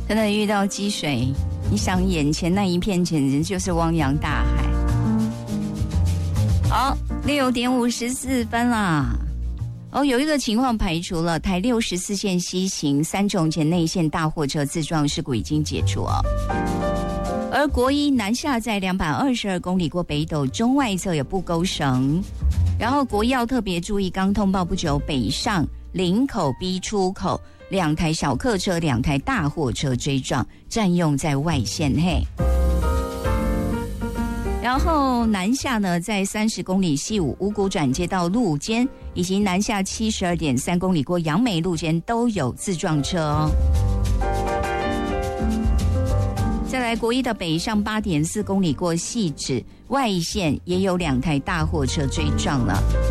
真的遇到积水，你想眼前那一片简直就是汪洋大海。好，6点54分啦。有一个情况排除了，台6 14线西行3种前内线大货车自撞事故已经解除哦。而国一南下在222公里过北斗中外侧有布钩绳，然后国一要特别注意，刚通报不久北上林口 B 出口2台小客车2台大货车追撞，占用在外线内。然后南下呢，在30公里西武五股转接到路肩，以及南下72.3公里过杨梅路肩都有自撞车哦。再来国一的北上8.4公里过汐止外线也有2台大货车追撞了。